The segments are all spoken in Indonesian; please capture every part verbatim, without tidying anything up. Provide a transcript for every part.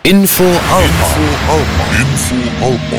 Info Alpa. Info Alpa. Info Alpa.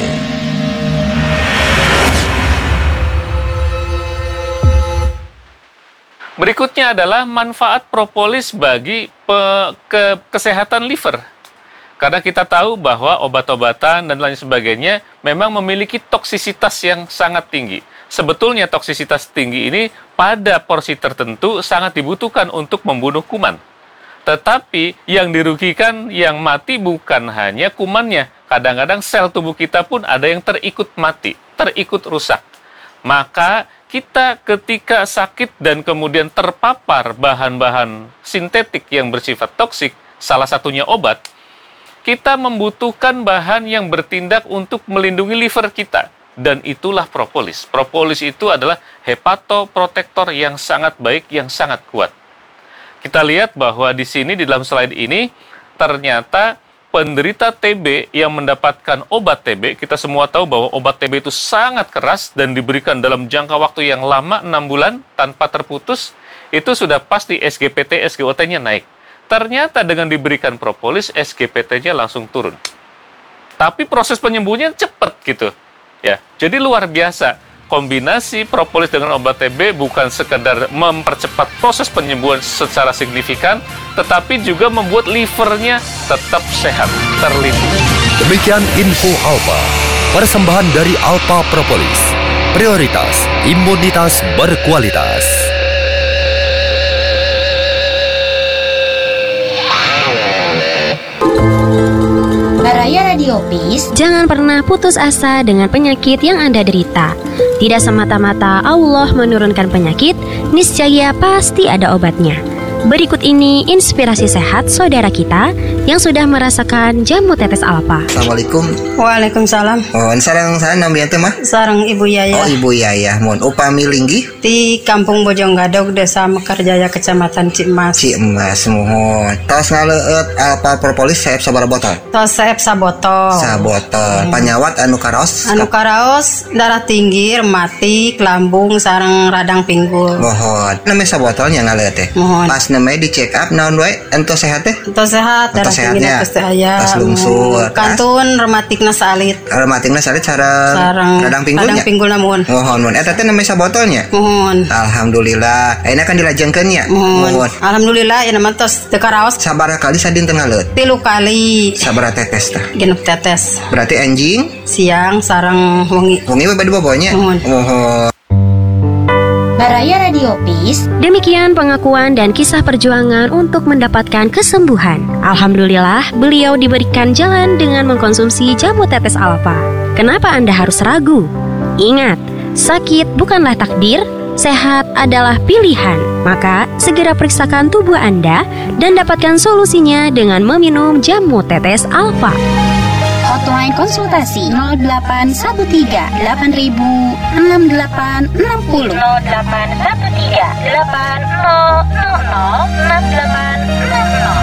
Berikutnya adalah manfaat propolis bagi pe, ke, kesehatan liver. Karena kita tahu bahwa obat-obatan dan lain sebagainya memang memiliki toksisitas yang sangat tinggi. Sebetulnya toksisitas tinggi ini pada porsi tertentu sangat dibutuhkan untuk membunuh kuman. Tetapi yang dirugikan, yang mati bukan hanya kumannya. Kadang-kadang sel tubuh kita pun ada yang terikut mati, terikut rusak. Maka kita ketika sakit dan kemudian terpapar bahan-bahan sintetik yang bersifat toksik, salah satunya obat, kita membutuhkan bahan yang bertindak untuk melindungi liver kita. Dan itulah propolis. Propolis itu adalah hepatoprotektor yang sangat baik, yang sangat kuat. Kita lihat bahwa di sini, di dalam slide ini, ternyata penderita T B yang mendapatkan obat T B, kita semua tahu bahwa obat T B itu sangat keras dan diberikan dalam jangka waktu yang lama, enam bulan, tanpa terputus, itu sudah pasti S G P T, S G O T-nya naik. Ternyata dengan diberikan propolis, S G P T-nya langsung turun. Tapi proses penyembuhannya cepat gitu. Ya, jadi luar biasa. Kombinasi propolis dengan obat T B bukan sekedar mempercepat proses penyembuhan secara signifikan, tetapi juga membuat livernya tetap sehat, terlindungi. Demikian Info Alpa, persembahan dari Alpa Propolis. Prioritas imunitas berkualitas. Baraya Radiopis, jangan pernah putus asa dengan penyakit yang Anda derita. Tidak semata-mata Allah menurunkan penyakit, niscaya pasti ada obatnya. Berikut ini inspirasi sehat saudara kita yang sudah merasakan jamu tetes Alpa. Assalamualaikum. Waalaikumsalam. Oh, sarang saya namanya teh mah? Sarang Ibu Yaya. Oh, Ibu Yaya. Mohon upami linggih di Kampung Bojonggadog, Desa Mekarjaya, Kecamatan Cimas. Cimas, mohon. Tos ngaleut Alpa Propolis saep sabaraha botol? Tos saep sabotol. Sabotol. Hmm. Panyawat anu karaos? Anu karaos darah tinggi, rematik, lambung, sareng radang pinggul. Mohon. Namanya sabotolnya ngaleut teh. Mohon. Pas namanya di check up naon wae ento sehat teh? Ento sehat, darah tinggi pasti aya. Pas lungsur. Kantun rematikna salit. Rematikna salit sareng radang pinggulnya. Radang pinggulna mohon. Mohon, mohon. Eta teh namanya sabotolnya? Mohon. Alhamdulillah. Ayeuna kan dilajengkeun nya. Mohon. Alhamdulillah ieu mah tos teu karaos. Sabaraha kali sadinten ngaleut? Tilu kali. Sabaraha tetes teh? Genep tetes. Berarti anjing siang sareng wengi. Wengi we bade bobonya? Mohon. Mohon. Baraya Radiopis. Demikian pengakuan dan kisah perjuangan untuk mendapatkan kesembuhan. Alhamdulillah, beliau diberikan jalan dengan mengkonsumsi jamu tetes Alpa. Kenapa Anda harus ragu? Ingat, sakit bukanlah takdir, sehat adalah pilihan. Maka, segera periksakan tubuh Anda dan dapatkan solusinya dengan meminum jamu tetes Alpa. Hotline konsultasi nol delapan satu tiga delapan ribu enam delapan enam nol nol delapan satu tiga delapan nol nol nol enam delapan enam nol.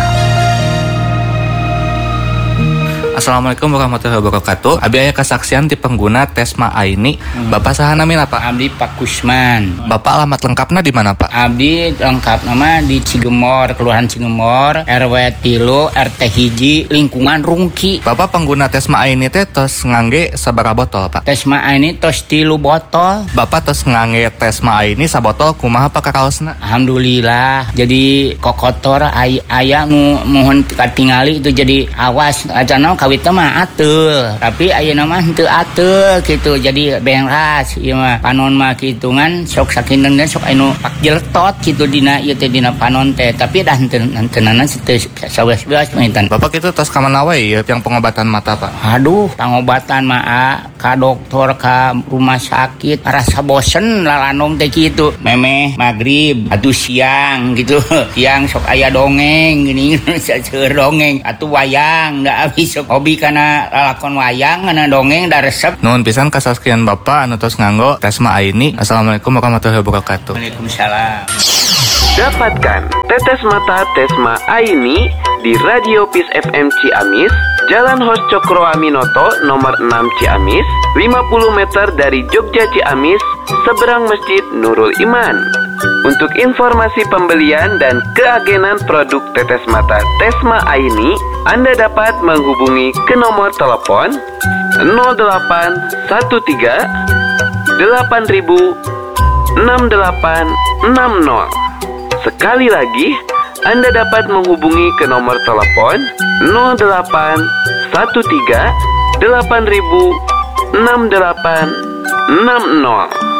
Assalamualaikum warahmatullahi wabarakatuh. Abi aya kesaksian ti pengguna Tesma Aini. Hmm. Bapak saha namina Pak? Abdi Pak Kusman. Bapak alamat lengkapna di mana Pak? Abdi lengkap nama di Cigemor, Kelurahan Cigemor, R W tilu, R T hiji, lingkungan Rungki. Bapak pengguna Tesma Aini teh tos ngangge sabaraha botol Pak? Tesma Aini tos tilu botol. Bapak tos ngangge Tesma Aini sabotol kumaha Pak karaosna? Alhamdulillah. Jadi kokotor ay aya nu mohon katingali itu jadi awas acana kawit mah atul, tapi ayeuna mah henteu atul gitu. Jadi beras ieu mah panon mah kitungan sok sakinten sok anu pak jeltot kitu dina ieu teh dina panon teh, tapi dah henteu henteunana teu saweas-weas maintan. Bapak kitu tos ka mana wae yang pengobatan mata Pak? Aduh, pengobatan mah ka dokter ka rumah sakit rasa bosen lalanong teh kitu. Memeh magrib atuh siang gitu. Siang sok aya dongeng gini seueur dongeng atuh wayang da abis sok hobi kana lalakon wayang kana dongeng da resep. Nuhun pisan kasaskian Bapak anu tos nganggo Tesma Aini. Assalamualaikum warahmatullahi wabarakatuh. Waalaikumsalam. Dapatkan tetes mata Tesma Aini di Radio Peace F M Ciamis, Jalan Hos Cokro Aminoto nomor enam Ciamis, lima puluh meter dari Jogja Ciamis, seberang Masjid Nurul Iman. Untuk informasi pembelian dan keagenan produk tetes mata Tesma Aini, Anda dapat menghubungi ke nomor telepon nol delapan satu tiga delapan ribu enam delapan enam nol. Sekali lagi, Anda dapat menghubungi ke nomor telepon nol delapan satu tiga delapan ribu enam delapan enam nol.